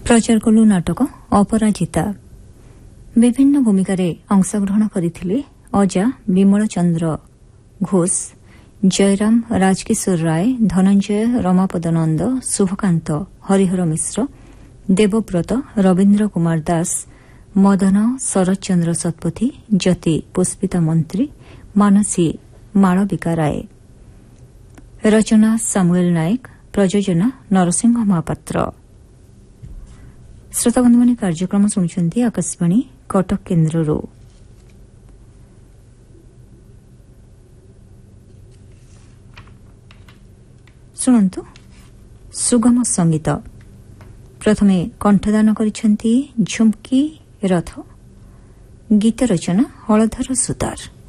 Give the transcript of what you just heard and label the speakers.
Speaker 1: ପ୍ରଚାର କଲୁ ନାଟକ ଅପରାଜିତା। ବିଭିନ୍ନ ଭୂମିକାରେ ଅଂଶଗ୍ରହଣ କରିଥିଲେ ଅଜା ବିମଳ ଚନ୍ଦ୍ର ଘୋଷ, ଜୟରାମ ରାଜକିଶୋର ରାୟ, ଧନଞ୍ଜୟ ରମାପଦ ନନ୍ଦ, ଶୁଭକାନ୍ତ ହରିହର ମିଶ୍ର, ଦେବବ୍ରତ ରବୀନ୍ଦ୍ର କୁମାର ଦାସ, ମଦନ ଶରତ ଚନ୍ଦ୍ର ଶତପଥୀ, ଜ୍ୟୋତି ପୁଷ୍ପିତା ମନ୍ତ୍ରୀ, ମାନସୀ ମାଳବିକା ରାୟ। ରଚନା ସାମୁଏଲ ନାୟକ, ପ୍ରଯୋଜନା ନରସିଂହ ମହାପାତ୍ର। ଶ୍ରୋତାବନ୍ଧୁମାନେ କାର୍ଯ୍ୟକ୍ରମ ଶୁଣୁଛନ୍ତି ଆକାଶବାଣୀ କଟକ କେନ୍ଦ୍ରରୁ। ଶୁଣନ୍ତୁ ସୁଗମ ସଙ୍ଗୀତ। ପ୍ରଥମେ କଣ୍ଠଦାନ କରିଛନ୍ତି ଝୁମ୍କି ରଥ, ଗୀତ ରଚନା ହଳଧର ସୁତାର।